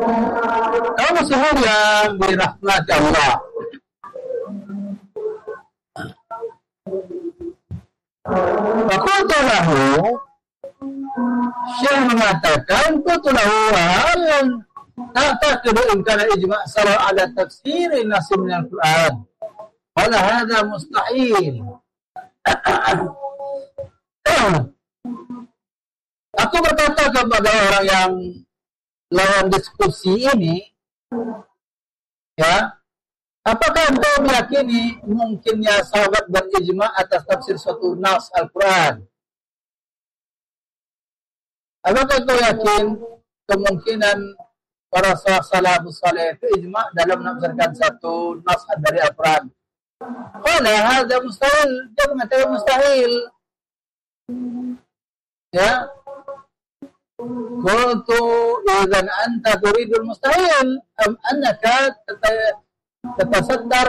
Kamu muslimin yang dirahmati Allah. Fakultu lahu, Syekh mengatakan, fakultu lahu hal ta'taqidu in kana ijma' salah ala tafsir nasib min al-Quran. Qala hadha mustahil. Aku berkata kepada orang yang lawan diskusi ini, ya, apakah anda meyakini mungkinnya sahabat berijma atas tafsir suatu nas Al-Quran? Apakah kau yakin kemungkinan para salafus saleh itu ijma dalam menafsirkan satu nas dari Al-Quran? Qala hadza mustahil. Dia mengatakan mustahil. Ya. Qultu idzan anta turidul mustahil am annaka tatasaddar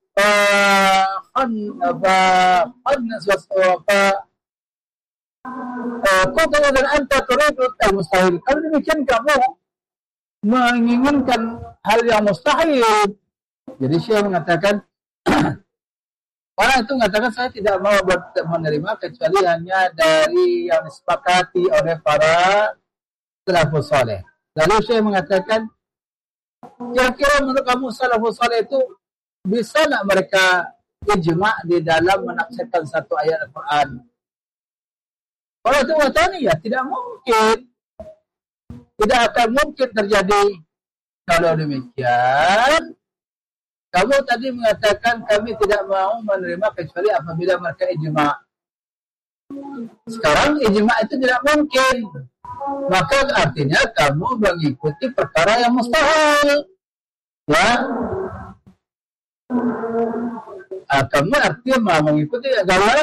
qultu idzan anta turidul mustahil. Kalau demikian kamu menginginkan hal yang mustahil. Jadi Syekh mengatakan orang itu mengatakan saya tidak mau menerima kecuali hanya dari yang disepakati oleh para salafus saleh. Lalu Syekh mengatakan, kira-kira menurut kamu salafus saleh itu bisa tak mereka ijma' di dalam menafsirkan satu ayat Al-Quran? Kalau itu mengatakan ya tidak mungkin. Tidak akan mungkin terjadi. Kalau demikian, kamu tadi mengatakan kami tidak mau menerima kecuali apabila mereka ijma'. Sekarang ijma' itu tidak mungkin. Maka artinya kamu mengikuti perkara yang mustahil. Ya. Kamu artinya mengikuti adalah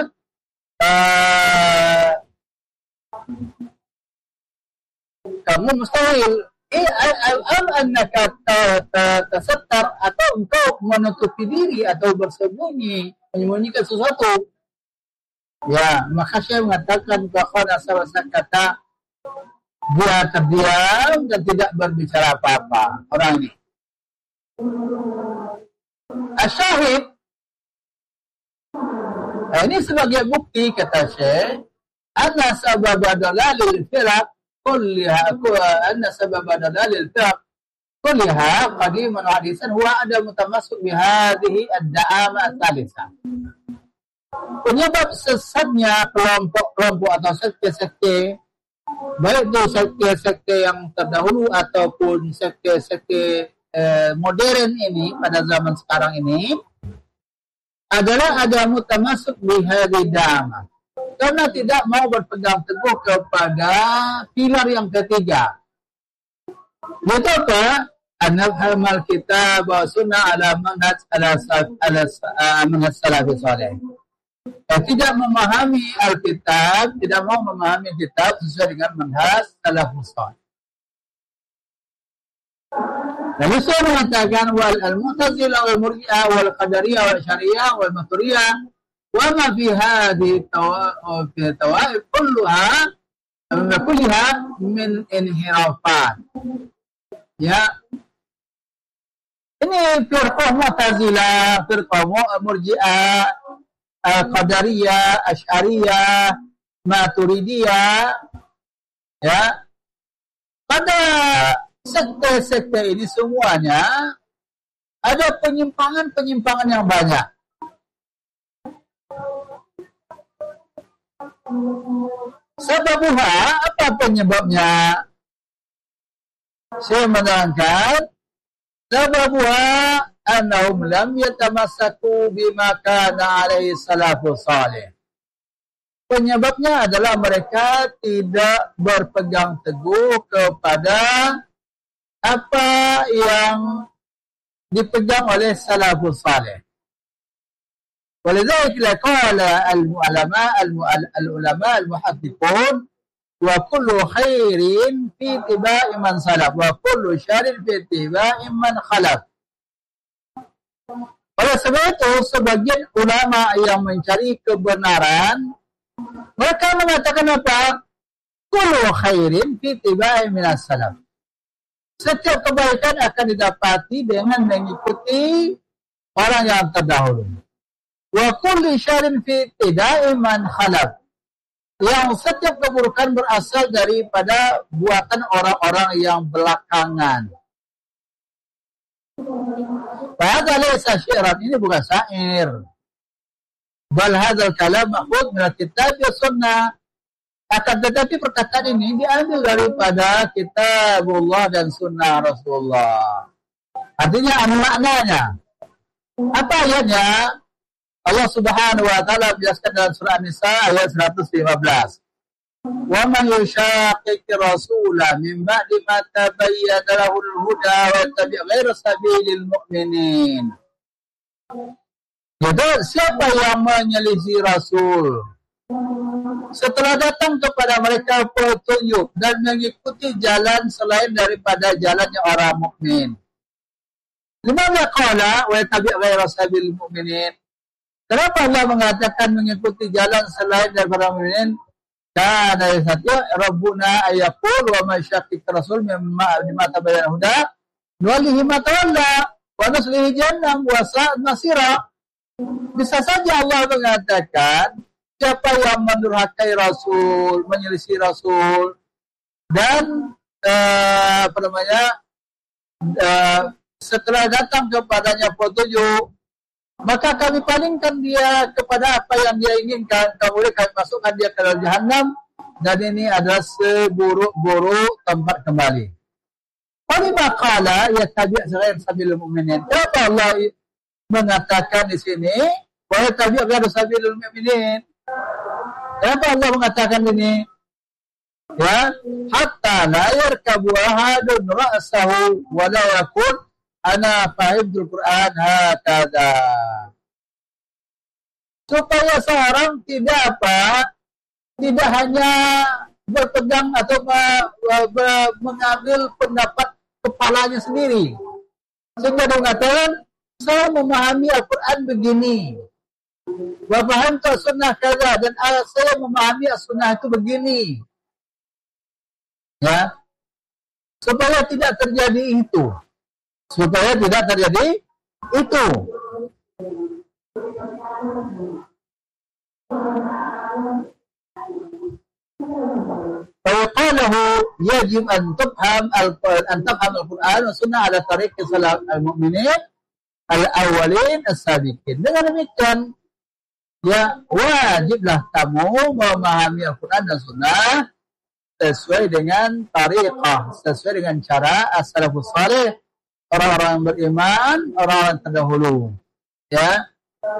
kamu mustahil. Annaka tasattar atau engkau menutupi diri atau bersembunyi, menyembunyikan sesuatu. Ya, maka saya mengatakan bahwa asal kata dia terdiam dan tidak berbicara apa-apa orang ini. Asyahid. Nah, ini sebagai bukti kata Syekh, anna sabab dalalil firaq kulliha anna sabab dalalil firaq kulliha qadiman wa hadisan huwa ada mutamassik bi hadhihi ad-da'ama ats-tsalitsah. Penyebab sesatnya kelompok-kelompok atau sekte-sekte, baik itu sekte-sekte yang terdahulu ataupun sekte-sekte modern ini pada zaman sekarang ini, adalah ada mutamassik bi hadhihi ad-da'ama, karena tidak mau berpegang teguh kepada pilar yang ketiga. Yaitu apa? An-nafhamal kitab wa sunnah ala manhaj manhaj salafus saleh. Tidak memahami Alkitab, tidak mau memahami kitab sesuai dengan manhaj salafus saleh. Lalu saya mengatakan wal al-mu'tazilah wal murji'ah wal qadariyah wal syariah wal maturiyah wa ma fi hadhihi tawaif kulluha min inhirafat. Ya. Ini firqah Mu'tazilah, firqah Murji'ah, Qadariyah, Asy'ariyah, Maturidiyah, ya. Pada sekte-sekte ini semuanya ada penyimpangan-penyimpangan yang banyak. Sebabnya, apa penyebabnya? Saya menerangkan, sebabnya annahum lam yatamassaku bima kana alaihi salafus salih. Penyebabnya adalah mereka tidak berpegang teguh kepada apa yang dipegang oleh salafus salih. Walidzalika qala al-ulama al-muhaddithun wa kullu khairin fi ittiba'i man salaf wa kullu syarrin fi ittiba'i man khalaf. Oleh sebab itu, sebagian ulama yang mencari kebenaran, mereka mengatakan apa? Kullu khairin fi ittiba'i man salaf. Setiap kebaikan akan didapati dengan mengikuti orang yang terdahulu. Wa kulli syarrin fi ibtida'i man khalaf. Yang setiap keburukan berasal daripada buatan orang-orang yang belakangan. Fahadha laysa syi'ran, ini bukan syair. Bal hadzal kalam ma'khudh min al-kitab wa sunnah. Akan tetapi perkataan ini diambil daripada kitabullah dan sunnah Rasulullah. Artinya maknanya. Apa ayatnya? Allah Subhanahu wa taala menjelaskan dalam surah An-Nisa ayat 115. Wa man yushaqiqir rasula min ba'di ma tabayyana lahul huda wa yattabi' ghayra sabilil mu'minin. Jadi siapa yang menyelisih Rasul setelah datang kepada mereka petunjuk dan mengikuti jalan selain daripada jalannya orang mukmin. Limadha qala wa yattabi' ghayra sabilil mu'minin? Kenapa Allah mengatakan mengikuti jalan selain daripada mukminin? Dan ayat 1, Rabbuna ayaqul wa man yushaqiqir rasul mimma tabayyana huda nuwallihi ma tawalla wa nuslihi jahannam wa sa'at masira. Bisa saja Allah mengatakan siapa yang mendurhakai Rasul, menyelisih Rasul, dan setelah datang kepadanya petunjuk, maka kami palingkan dia kepada apa yang dia inginkan. Kemudian kami masukkan dia ke dalam Jahannam, dan ini adalah seburuk-buruk tempat kembali. Walima qala yattabi' ghayra sabilil mu'minin. Kenapa Allah mengatakan di sini wa yattabi' ghayra sabilil mu'minin? Kenapa Allah mengatakan ini? Ya, hatta la yarkabu ahadun ra'sahu wa la yakun ana fahimtul Quran hakadha. Supaya seorang tidak hanya berpegang atau mengambil pendapat kepalanya sendiri. Sehingga dia mengatakan, saya memahami Al-Quran begini. Wa fahamtu sunnah kaza, dan saya memahami sunnah itu begini. Ya. Supaya tidak terjadi itu. Faqalahu yajib an tafham al-Quran wa sunnah ala tariq salaf al-mu'minin al-awwalin as-sabiqin. Dengan demikian, ya wajiblah kamu memahami Al-Quran dan sunnah sesuai dengan tariqah, sesuai dengan cara as-salafus salih, orang-orang yang beriman, orang-orang terdahulu. Ya.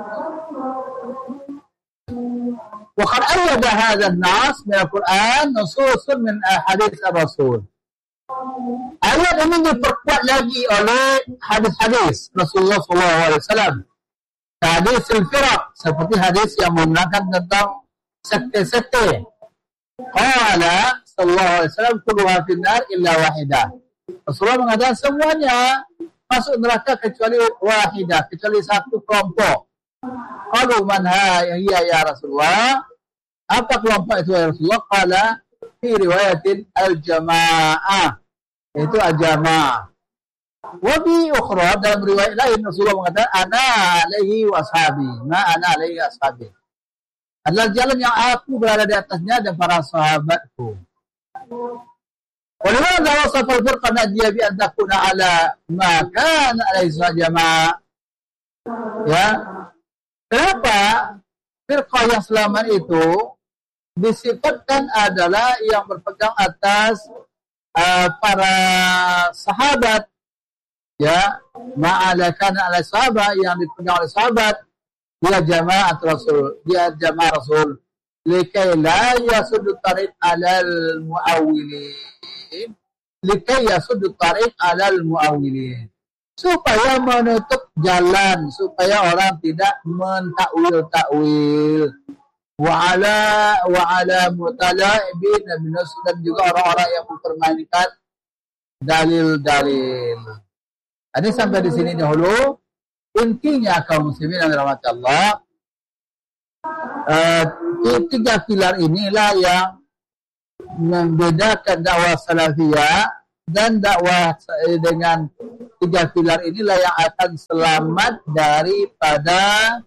Wa qad ayyada hadha an-nas min al-Qur'an nususun min ahadits ar-Rasul. Ayat ini diperkuat lagi oleh hadis-hadis Rasulullah SAW. Hadis al-firaq, seperti hadis yang menerangkan tentang sekte-sekte. Qala sallallahu alaihi wasallam kulluha finnar illa wahidah. Rasulullah mengatakan semuanya masuk neraka kecuali wahidah, kecuali satu kelompok. Qalu man hiya ya Rasulullah? Apa kelompok itu ya Rasulullah? Qala fi riwayatin al-jamaah. Itu al-jamaah. Wa bi ukhra, dalam riwayat lain Rasulullah mengatakan ana alaihi washabi, ma ana alaihi ashabi. Adalah jalan yang aku berada di atasnya dan para sahabatku. Walimana wasafa al-firqa najiyah bi an takuna ala ma kana alaihi jamaah. Ya. Kenapa firqah yang selamat itu disifatkan adalah yang berpegang atas para sahabat, ya, ma'alakan ala sahabat, yang dipegang oleh sahabat, dia jamaah Rasul, likai la yasuddu tariq alal muawwilin, supaya menutup jalan, supaya orang tidak mentakwil-takwil. Wa ala mutala'ibin dan juga orang-orang yang mempermainkan dalil-dalil. Ini sampai di sini dahulu. Intinya kaum muslimin yang dirahmati Allah, tiga pilar inilah yang membedakan dakwah salafiyah dan dakwah dengan 3 pilar inilah yang akan selamat daripada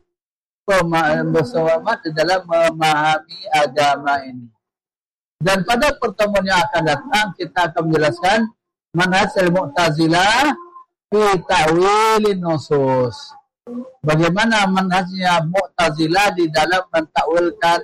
selamat di dalam memahami agama ini. Dan pada pertemuan yang akan datang kita akan menjelaskan manhaj al-Mu'tazilah fi ta'wilin nusus. Bagaimana manhajnya Mu'tazilah di dalam mentakwilkan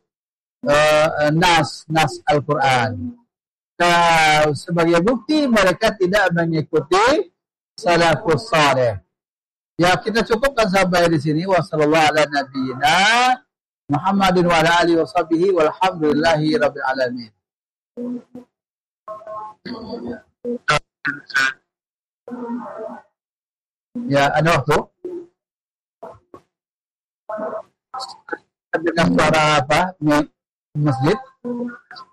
nas Al-Quran. Sebagai bukti mereka tidak mengikuti salafus saleh. Ya, kita cukupkan sampai di sini. Wassallallahu ala nabiyyina Muhammadin wa ala alihi washabihi walhamdulillahi rabbil alamin. Ya, ada waktu? Dengan suara apa? Masjid?